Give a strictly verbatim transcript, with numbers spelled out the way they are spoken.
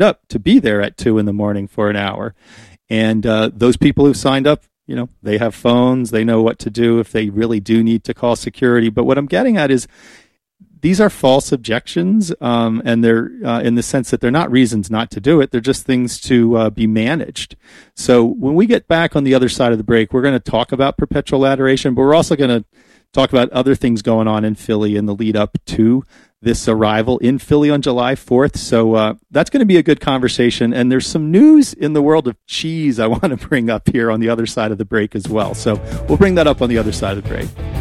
up to be there at two in the morning for an hour. And uh, those people who've signed up, you know, they have phones. They know what to do if they really do need to call security. But what I'm getting at is these are false objections, um, and they're uh, in the sense that they're not reasons not to do it. They're just things to uh, be managed. So when we get back on the other side of the break, we're going to talk about perpetual adoration, but we're also going to talk about other things going on in Philly in the lead up to this arrival in Philly on July fourth. So uh, that's going to be a good conversation. And there's some news in the world of cheese I want to bring up here on the other side of the break as well. So we'll bring that up on the other side of the break.